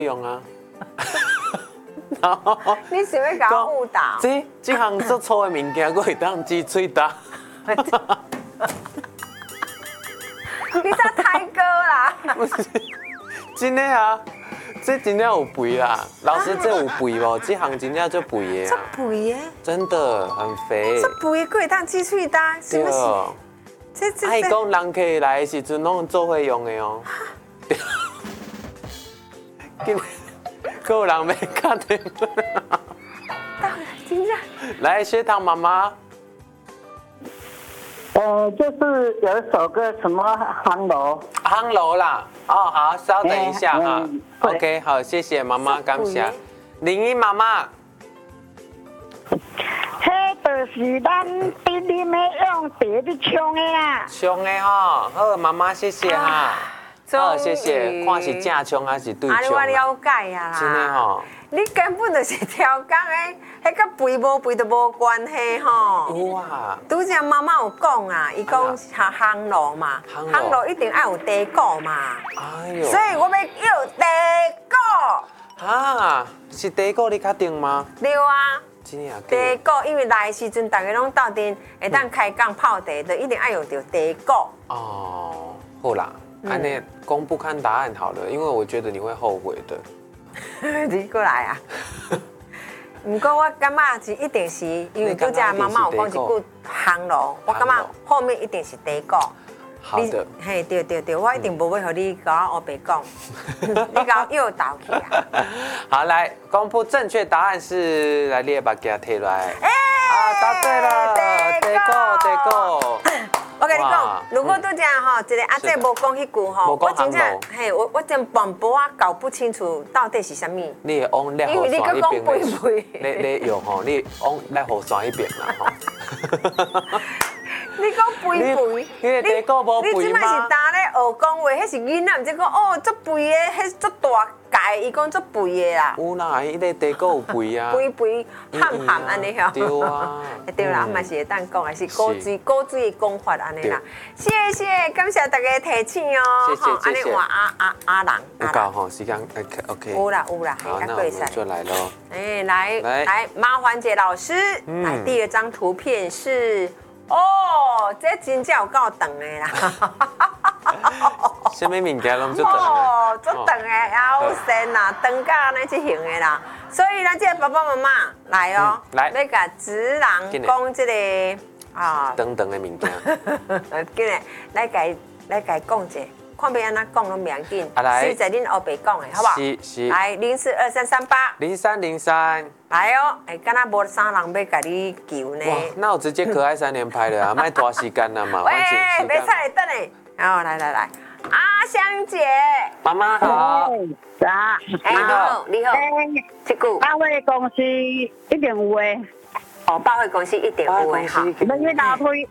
用啊。然后你是要搞误导？ 这项做粗的物件，我会当挤喙焦。 你在台歌啦？ 不是，真的啊，这真的有肥啦。老师，这有肥无？这项真的就肥的这啊， 肥耶？ 真的很肥。 这肥贵当鸡脆搭，是不是？ 这。伊讲人客来的时阵，拢做伙用的哦。今日，还有人要打电话。 真的？ 来，学堂妈妈。 就是有一首歌什么夯楼， 夯楼啦。哦，好，稍等一下哈。OK， 好，谢谢妈妈，感谢。林英妈妈。 迄就是咱弟弟们用茶去冲的啦。 冲的吼，好，妈妈谢谢哈。好，谢谢。看是正冲还是对冲？ 我了解啊啦。 真的吼。 你根本就是挑工的，迄个肥无肥都无关系吼。 有啊。 拄则妈妈有讲啊，伊讲烘炉嘛，烘炉一定要有茶果嘛。哎呦。所以我要要茶果。 啊，是茶果你确定吗？ 对啊。 真的啊。 茶果，因为来的时阵大家拢斗阵会当开讲泡茶，就一定要用到茶果。 哦，好啦，安尼公布看答案好了，因为我觉得你会后悔的。 你过来啊！不过我感觉是一定是，因为拄则妈妈有讲一句烘炉，我感觉后面一定是茶果。 好的。 嘿，对，我一定不会和你甲我黑白讲，你甲我诱导去啊！ 好，来公布正确答案是，来你把它摕来。答对了，茶果。 我跟你讲，如果拄则吼，一个阿姐无讲迄句吼，我真正嘿，我真半波啊搞不清楚到底是啥物。 你会往咧雨伞迄边咧用吼，你往咧雨伞迄边啦吼。 你讲肥肥， 你茶果无肥吗？ 你即摆是打咧学讲话，迄是囡仔，毋是讲哦，足肥的，迄足大盖，伊讲足肥的啦。 有啦，迄个茶果有肥啊。 肥憨安尼吼。 对啊。 对啦，嘛是会当讲的是古水的讲法安尼啦。谢谢，感谢大家提醒哦。 谢谢。 安尼换阿人。 有够吼，时间 OK。 有啦， 好，那我们就来咯。 哎，来，麻烦姐老师，来第二张图片是。哦，这真正有够长的啦！ 什么物件拢做长的？ 哦，做长的，腰身啦，长到安尼这型的啦。所以咱这爸爸妈妈来哦， 来， 要甲子人讲这个啊， 长的物件。 今日来甲讲者，看要安怎讲拢袂要紧，实在恁后白讲的，好不好？ 是。 来0423380333。来哦，敢若无啥人要甲你求呢。 哇，那我直接可爱3连拍了啊，卖多时间了嘛。 喂，别菜等嘞。好，来，阿香姐， 妈妈好。 你好。这句百货公司一定有诶。 哦，百货公司一定有诶哈。 要去楼梯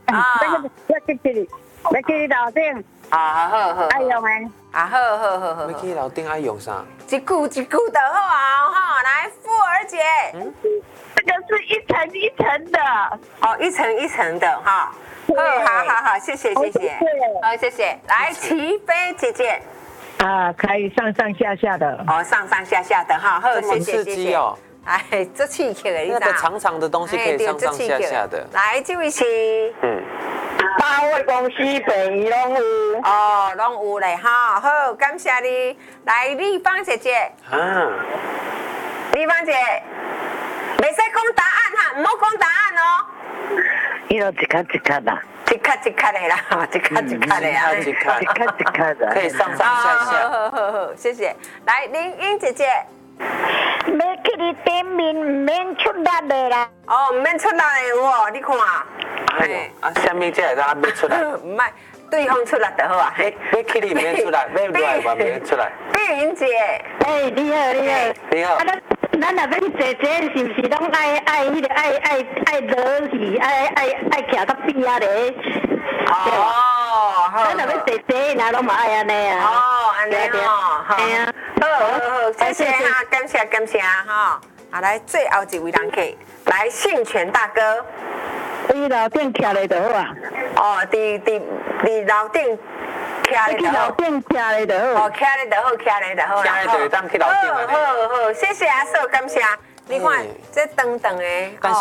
要去楼顶。 好。 爱用诶。 好。 要去楼顶爱用啥？ 一句就好啊哈。来，富儿姐。 这个是一层一层的。 哦，一层一层的哈。好，谢谢。好，谢谢。来，齐飞姐姐。 可以上上下下的。 哦，上上下下的哈。好，谢谢。 哦。 哎，这刺激的，你知道？ 那个长长的东西可以上上下下的。 来，这位是。 百货公司便宜拢有。 哦，拢有嘞哈。好，感谢你。来，丽芳姐姐。丽芳姐，袂使讲答案哈，唔好讲答案哦。 伊就一卡一卡啦。 一卡的啦，一卡的啊。 一卡的。可以上上下下。 好，谢谢。来，林英姐姐。 要去你店面，唔免出力的啦。 哦，唔免出力的有哦，你看。 什么这让要出来？ 唔系，对方出来就好啊。 要去你免出来，要来嘛免出来。 碧云姐， 你好。咱若要去坐坐，是不是拢爱迄个爱落去，爱徛到边啊咧？ 哦， 咱若要坐坐，那拢嘛爱安尼啊。 哦，安尼哦，好。好，谢谢哈，感谢哈。啊，来最后一位人客，来信全大哥。 伊楼顶徛咧就好啊。 哦，伫楼顶徛咧就好。 楼顶徛咧就好。 哦，徛咧就好，徛咧就好啦。 徛咧就当去楼顶啊。 好，谢谢阿嫂，感谢。你看这长长的。